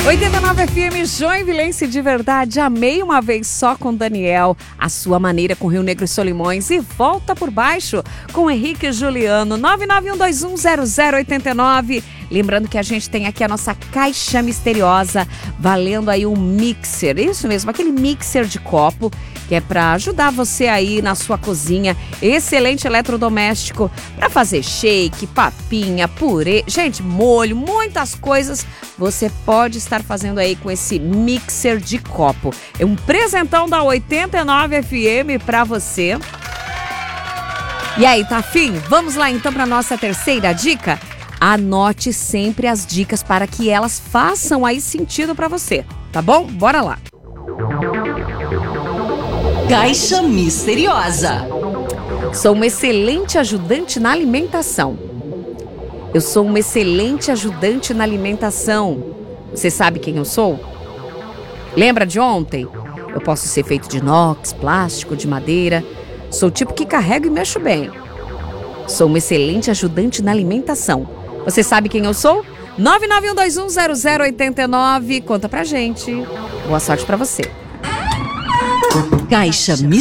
89 FM Joinvilense de verdade. Amei uma vez só com Daniel. A sua maneira com Rio Negro e Solimões. E volta por baixo com Henrique e Juliano. 991210089. Lembrando que a gente tem aqui a nossa caixa misteriosa, valendo aí um mixer. Isso mesmo, aquele mixer de copo, que é para ajudar você aí na sua cozinha. Excelente eletrodoméstico para fazer shake, papinha, purê, gente, molho, muitas coisas você pode estar fazendo aí com esse mixer de copo. É um presentão da 89 FM para você. E aí, tá afim? Vamos lá então para nossa terceira dica? Anote sempre as dicas para que elas façam aí sentido para você, tá bom? Bora lá. Caixa Misteriosa. Sou uma excelente ajudante na alimentação. Eu sou uma excelente ajudante na alimentação. Você sabe quem eu sou? Lembra de ontem? Eu posso ser feito de inox, plástico, de madeira. Sou o tipo que carrego e mexo bem. Sou uma excelente ajudante na alimentação. Você sabe quem eu sou? 991210089. Conta pra gente. Boa sorte pra você. Caixa Misteriosa.